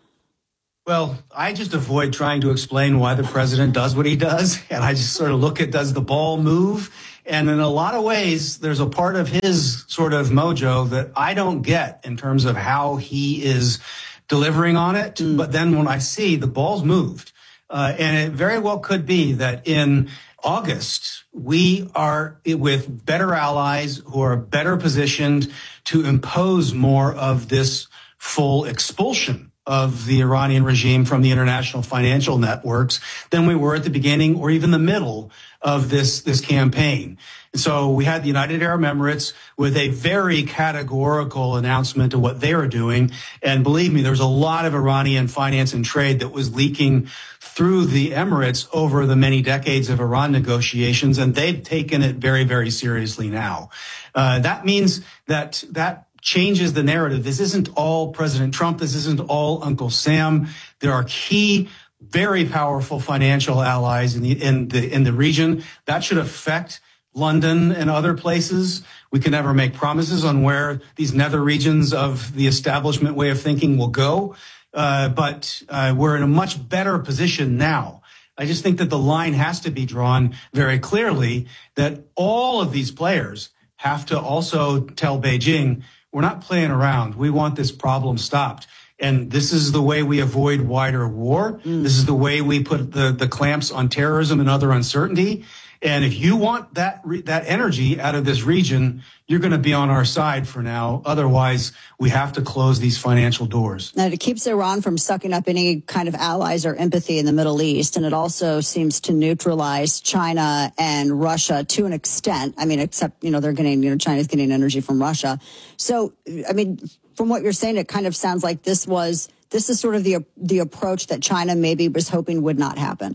Well, I just avoid trying to explain why the president does what he does. And I just sort of look at, does the ball move? And in a lot of ways, there's a part of his sort of mojo that I don't get in terms of how he is delivering on it. Mm. But then when I see the ball's moved, uh, and it very well could be that in August, we are with better allies who are better positioned to impose more of this full expulsion of the Iranian regime from the international financial networks than we were at the beginning or even the middle of this, this campaign. So we had the United Arab Emirates with a very categorical announcement of what they were doing. And believe me, there was a lot of Iranian finance and trade that was leaking through the Emirates over the many decades of Iran negotiations. And they've taken it very, very seriously now. Uh, that means that that changes the narrative. This isn't all President Trump. This isn't all Uncle Sam. There are key, very powerful financial allies in the in the in the region that should affect London and other places. We can never make promises on where these nether regions of the establishment way of thinking will go, uh, but uh, we're in a much better position now. I just think that the line has to be drawn very clearly that all of these players have to also tell Beijing, we're not playing around. We want this problem stopped. And this is the way we avoid wider war. Mm. This is the way we put the, the clamps on terrorism and other uncertainty. And if you want that re- that energy out of this region, you're going to be on our side for now. Otherwise, we have to close these financial doors. Now, it keeps Iran from sucking up any kind of allies or empathy in the Middle East. And it also seems to neutralize China and Russia to an extent. I mean, except, you know, they're getting, you know, China's getting energy from Russia. So, I mean, from what you're saying, it kind of sounds like this was, this is sort of the the approach that China maybe was hoping would not happen.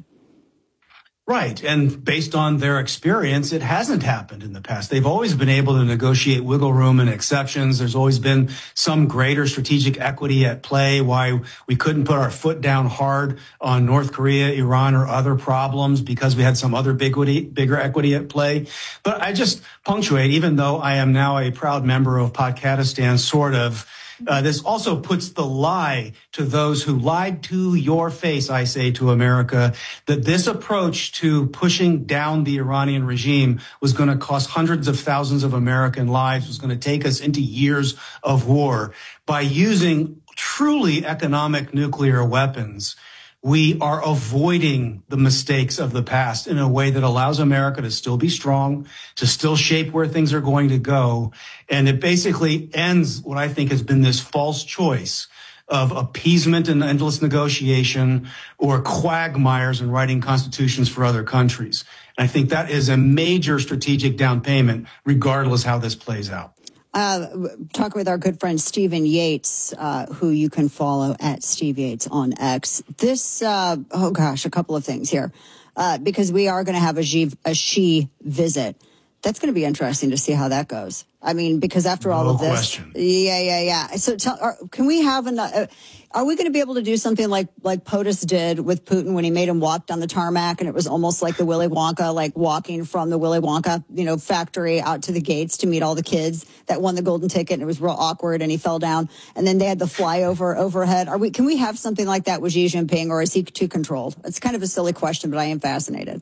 Right. And based on their experience, it hasn't happened in the past. They've always been able to negotiate wiggle room and exceptions. There's always been some greater strategic equity at play, why we couldn't put our foot down hard on North Korea, Iran, or other problems because we had some other big equity, bigger equity at play. But I just punctuate, even though I am now a proud member of Pakistan, sort of, Uh, this also puts the lie to those who lied to your face, I say, to America, that this approach to pushing down the Iranian regime was going to cost hundreds of thousands of American lives, was going to take us into years of war. By using truly economic nuclear weapons, we are avoiding the mistakes of the past in a way that allows America to still be strong, to still shape where things are going to go. And it basically ends what I think has been this false choice of appeasement and endless negotiation or quagmires in writing constitutions for other countries. And I think that is a major strategic down payment, regardless how this plays out. Uh, talking with our good friend Stephen Yates, uh, who you can follow at Steve Yates on X. This, uh, oh gosh, a couple of things here, uh, because we are going to have a Xi, a Xi visit. That's going to be interesting to see how that goes. I mean, because after all no of this, question. yeah, yeah, yeah. So, tell, are, can we have an? Uh, are we going to be able to do something like like POTUS did with Putin when he made him walk down the tarmac, and it was almost like the Willy Wonka, like walking from the Willy Wonka, you know, factory out to the gates to meet all the kids that won the golden ticket, and it was real awkward, and he fell down, and then they had the flyover overhead. Are we? Can we have something like that with Xi Jinping, or is he too controlled? It's kind of a silly question, but I am fascinated.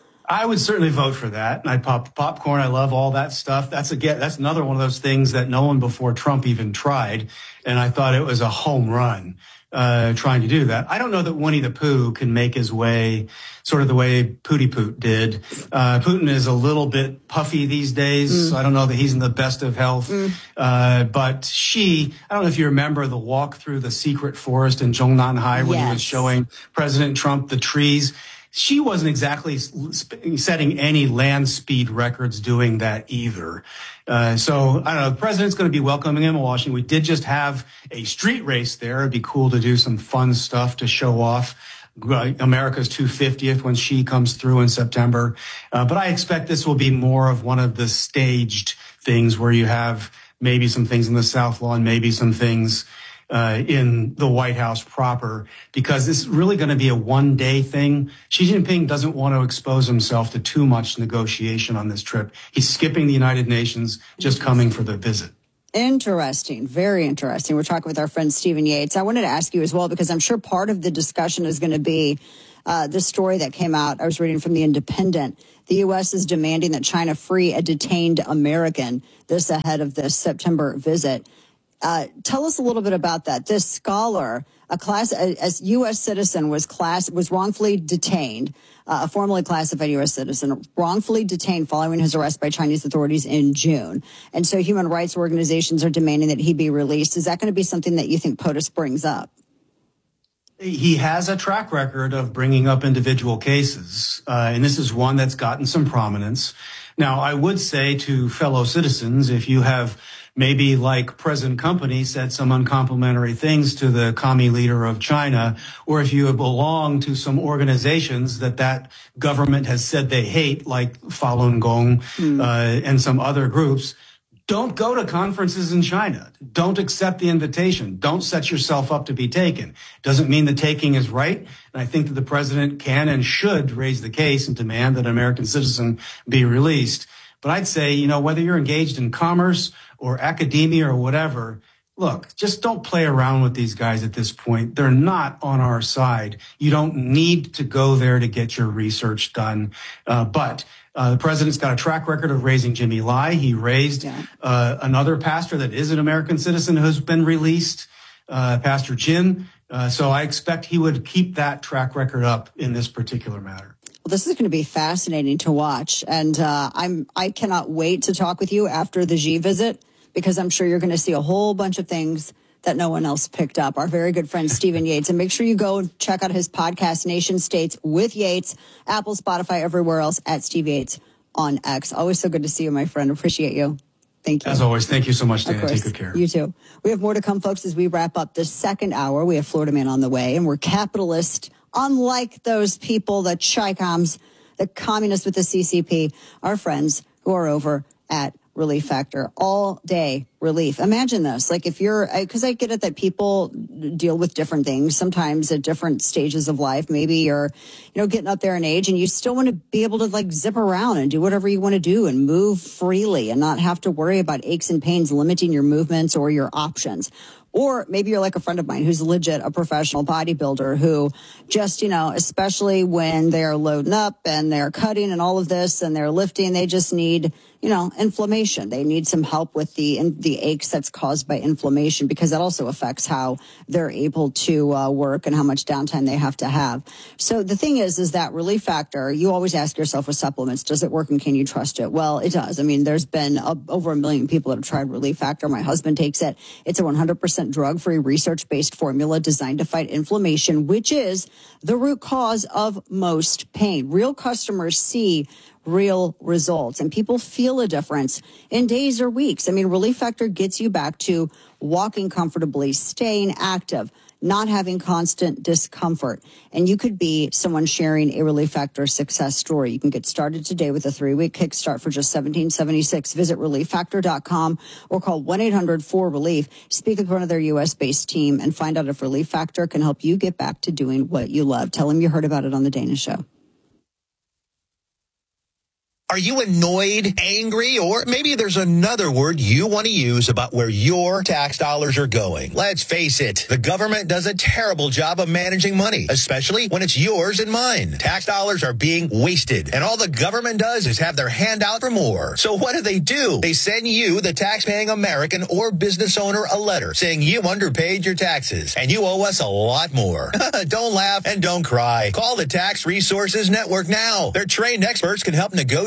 I would certainly vote for that. And I pop popcorn. I love all that stuff. That's again, that's another one of those things that no one before Trump even tried. And I thought it was a home run, uh, trying to do that. I don't know that Winnie the Pooh can make his way sort of the way Pooty Poot did. Uh, Putin is a little bit puffy these days. Mm. So I don't know that he's in the best of health. Mm. Uh, but she, I don't know if you remember the walk through the secret forest in Zhongnanhai when yes. he was showing President Trump the trees. She wasn't exactly setting any land speed records doing that either. Uh, so, I don't know, the president's going to be welcoming him in Washington. We did just have a street race there. It'd be cool to do some fun stuff to show off America's two hundred fiftieth when she comes through in September. Uh, but I expect this will be more of one of the staged things where you have maybe some things in the South Lawn, maybe some things uh, in the White House proper, because this is really going to be a one-day thing. Xi Jinping doesn't want to expose himself to too much negotiation on this trip. He's skipping the United Nations, just coming for the visit. Interesting. Very interesting. We're talking with our friend Stephen Yates. I wanted to ask you as well, because I'm sure part of the discussion is going to be uh, the story that came out. I was reading from The Independent. The U S is demanding that China free a detained American, this ahead of this September visit. Uh, tell us a little bit about that. This scholar, a class, a, a U S citizen, was class was wrongfully detained. Uh, a formerly classified U S citizen, wrongfully detained following his arrest by Chinese authorities in June. And so human rights organizations are demanding that he be released. Is that going to be something that you think POTUS brings up? He has a track record of bringing up individual cases, uh, and this is one that's gotten some prominence. Now, I would say to fellow citizens, if you have maybe like present company said some uncomplimentary things to the commie leader of China, or if you belong to some organizations that that government has said they hate, like Falun Gong mm. uh, and some other groups, don't go to conferences in China. Don't accept the invitation. Don't set yourself up to be taken. Doesn't mean the taking is right. And I think that the president can and should raise the case and demand that an American citizen be released. But I'd say, you know, whether you're engaged in commerce or academia or whatever, look, just don't play around with these guys at this point. They're not on our side. You don't need to go there to get your research done. Uh, but uh, the president's got a track record of raising Jimmy Lai. He raised yeah. uh, another pastor that is an American citizen who's been released, uh, Pastor Jin. Uh, so I expect he would keep that track record up in this particular matter. Well, this is going to be fascinating to watch. And uh, I'm I cannot wait to talk with you after the Xi visit, because I'm sure you're going to see a whole bunch of things that no one else picked up. Our very good friend Stephen Yates. And make sure you go check out his podcast, Nation States with Yates, Apple, Spotify, everywhere else at Steve Yates on X. Always so good to see you, my friend. Appreciate you. Thank you. As always, thank you so much, Dana. Take good care. You too. We have more to come, folks, as we wrap up the second hour. We have Florida Man on the way, and we're capitalist, unlike those people, the Chi-Coms, the communists with the C C P, our friends who are over at Relief Factor, all day relief. Imagine this, like if you're, because I get it that people deal with different things, sometimes at different stages of life. Maybe you're, you know, getting up there in age and you still want to be able to like zip around and do whatever you want to do and move freely and not have to worry about aches and pains limiting your movements or your options. Or maybe you're like a friend of mine who's legit a professional bodybuilder who just, you know, especially when they're loading up and they're cutting and all of this and they're lifting, they just need, you know, inflammation. They need some help with the in, the aches that's caused by inflammation, because that also affects how they're able to uh, work and how much downtime they have to have. So the thing is, is that Relief Factor, you always ask yourself with supplements, does it work and can you trust it? Well, it does. I mean, there's been a, over a million people that have tried Relief Factor. My husband takes it. It's a one hundred percent drug-free, research-based formula designed to fight inflammation, which is the root cause of most pain. Real customers see real results, and people feel a difference in days or weeks. I mean, Relief Factor gets you back to walking comfortably, staying active, not having constant discomfort. And you could be someone sharing a Relief Factor success story. You can get started today with a three-week kickstart for just seventeen seventy-six. Visit relief factor dot com or call one eight hundred four relief. Speak with one of their U S-based team and find out if Relief Factor can help you get back to doing what you love. Tell them you heard about it on The Dana Show. Are you annoyed, angry, or maybe there's another word you want to use about where your tax dollars are going? Let's face it, the government does a terrible job of managing money, especially when it's yours and mine. Tax dollars are being wasted, and all the government does is have their hand out for more. So what do they do? They send you, the tax-paying American or business owner, a letter saying you underpaid your taxes, and you owe us a lot more. Don't laugh and don't cry. Call the Tax Resources Network now. Their trained experts can help negotiate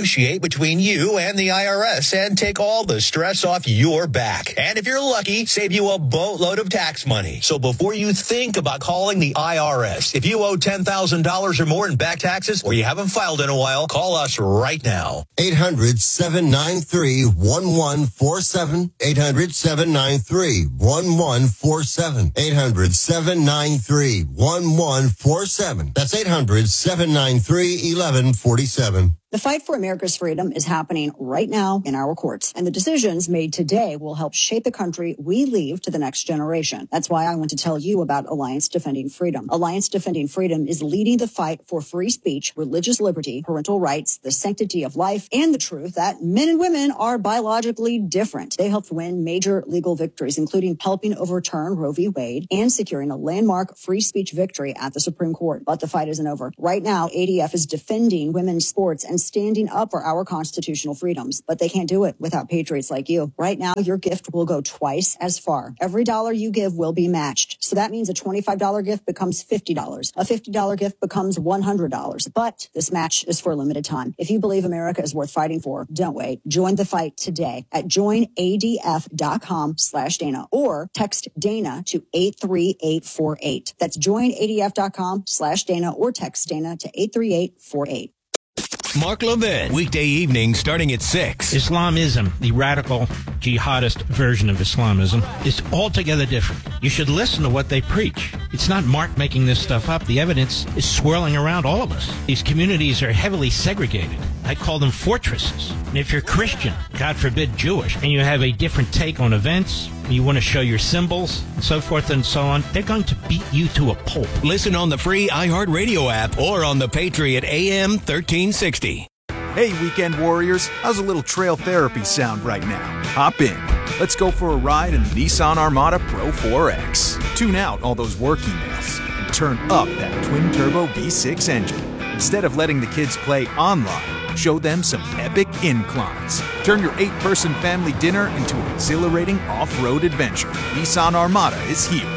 negotiate between you and the I R S and take all the stress off your back. And if you're lucky, save you a boatload of tax money. So before you think about calling the I R S, if you owe ten thousand dollars or more in back taxes or you haven't filed in a while, call us right now. eight hundred, seven nine three, one one four seven. eight hundred, seven nine three, one one four seven. eight hundred, seven nine three, one one four seven. That's eight hundred, seven nine three, one one four seven. The fight for America's freedom is happening right now in our courts, and the decisions made today will help shape the country we leave to the next generation. That's why I want to tell you about Alliance Defending Freedom. Alliance Defending Freedom is leading the fight for free speech, religious liberty, parental rights, the sanctity of life, and the truth that men and women are biologically different. They helped win major legal victories, including helping overturn Roe v. Wade and securing a landmark free speech victory at the Supreme Court. But the fight isn't over. Right now, A D F is defending women's sports and standing up for our constitutional freedoms, but they can't do it without patriots like you. Right now, your gift will go twice as far. Every dollar you give will be matched. So that means a twenty-five dollars gift becomes fifty dollars. A fifty dollars gift becomes one hundred dollars. But this match is for a limited time. If you believe America is worth fighting for, don't wait. Join the fight today at join A D F dot com slash Dana or text Dana to eight three eight four eight. That's join A D F dot com slash Dana or text Dana to eight three eight four eight. Mark Levin, weekday evening starting at six. Islamism, the radical jihadist version of Islamism, is altogether different. You should listen to what they preach. It's not Mark making this stuff up. The evidence is swirling around all of us. These communities are heavily segregated. I call them fortresses. And if you're Christian, God forbid Jewish, and you have a different take on events, you want to show your symbols, and so forth and so on, they're going to beat you to a pulp. Listen on the free iHeartRadio app or on the Patriot A M thirteen sixty. Hey, weekend warriors, how's a little trail therapy sound right now? Hop in. Let's go for a ride in the Nissan Armada Pro four X. Tune out all those work emails and turn up that twin-turbo V six engine. Instead of letting the kids play online, show them some epic inclines. Turn your eight-person family dinner into an exhilarating off-road adventure. Nissan Armada is here.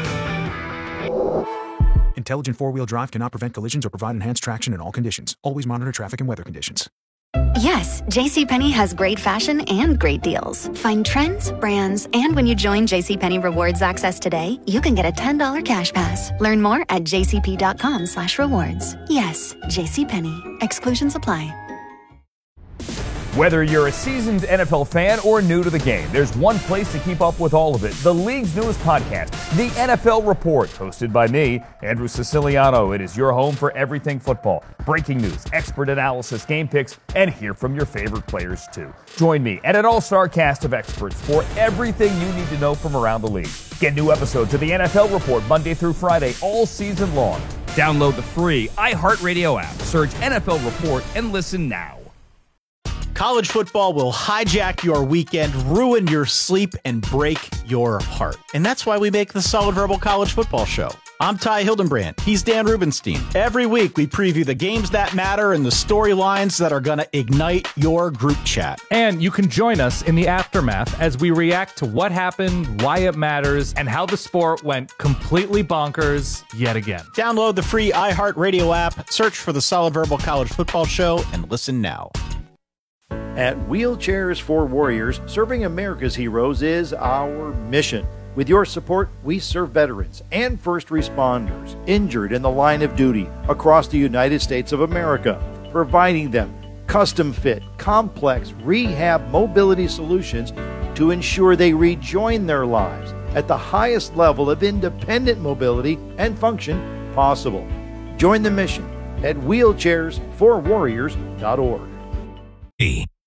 Intelligent four-wheel drive cannot prevent collisions or provide enhanced traction in all conditions. Always monitor traffic and weather conditions. Yes, JCPenney has great fashion and great deals. Find trends, brands, and when you join JCPenney Rewards Access today, you can get a ten dollars cash pass. Learn more at jcp.com slash rewards. Yes, JCPenney. Exclusions apply. Whether you're a seasoned N F L fan or new to the game, there's one place to keep up with all of it. The league's newest podcast, The N F L Report, hosted by me, Andrew Siciliano. It is your home for everything football. Breaking news, expert analysis, game picks, and hear from your favorite players too. Join me and an all-star cast of experts for everything you need to know from around the league. Get new episodes of The N F L Report Monday through Friday all season long. Download the free iHeartRadio app, search N F L Report, and listen now. College football will hijack your weekend, ruin your sleep, and break your heart. And that's why we make the Solid Verbal College Football Show. I'm Ty Hildenbrand. He's Dan Rubenstein. Every week, we preview the games that matter and the storylines that are going to ignite your group chat. And you can join us in the aftermath as we react to what happened, why it matters, and how the sport went completely bonkers yet again. Download the free iHeartRadio app, search for the Solid Verbal College Football Show, and listen now. At Wheelchairs for Warriors, serving America's heroes is our mission. With your support, we serve veterans and first responders injured in the line of duty across the United States of America, providing them custom-fit, complex rehab mobility solutions to ensure they rejoin their lives at the highest level of independent mobility and function possible. Join the mission at wheelchairs for warriors dot org.